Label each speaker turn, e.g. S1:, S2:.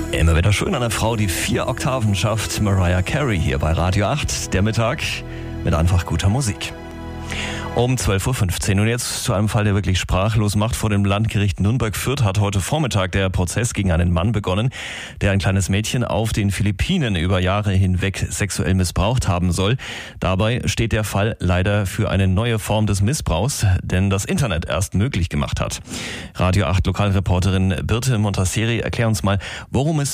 S1: Immer wieder schön, eine Frau, die 4 Oktaven schafft. Mariah Carey hier bei Radio 8. Der Mittag mit einfach guter Musik. Um 12.15 Uhr und jetzt zu einem Fall, der wirklich sprachlos macht. Vor dem Landgericht Nürnberg-Fürth hat heute Vormittag der Prozess gegen einen Mann begonnen, der ein kleines Mädchen auf den Philippinen über Jahre hinweg sexuell missbraucht haben soll. Dabei steht der Fall leider für eine neue Form des Missbrauchs, denn das Internet erst möglich gemacht hat. Radio 8 Lokalreporterin Birte Montasseri, erklär uns mal, worum es